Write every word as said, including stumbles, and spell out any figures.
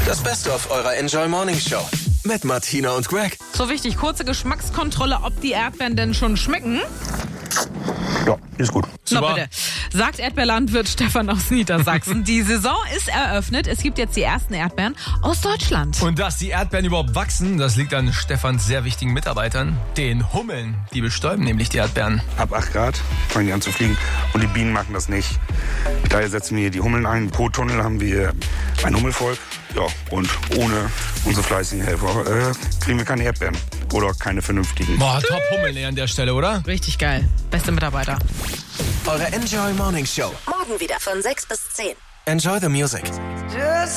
Das Best-of eurer Enjoy Morning Show mit Martina und Greg. So wichtig, kurze Geschmackskontrolle, ob die Erdbeeren denn schon schmecken. Ja, ist gut. Na bitte. Sagt Erdbeerlandwirt Stefan aus Niedersachsen. Die Saison ist eröffnet. Es gibt jetzt die ersten Erdbeeren aus Deutschland. Und dass die Erdbeeren überhaupt wachsen, das liegt an Stefans sehr wichtigen Mitarbeitern, den Hummeln. Die bestäuben nämlich die Erdbeeren. Ab acht Grad fangen die an zu fliegen und die Bienen machen das nicht. Daher setzen wir die Hummeln ein. Pro Tunnel haben wir ein Hummelvolk. Ja, und ohne unsere fleißigen Helfer äh, kriegen wir keine Erdbeeren. Oder keine vernünftigen. Boah, top Hummeln an der Stelle, oder? Richtig geil. Beste Mitarbeiter. Eure Enjoy Morning Show. Morgen wieder von sechs bis zehn. Enjoy the music.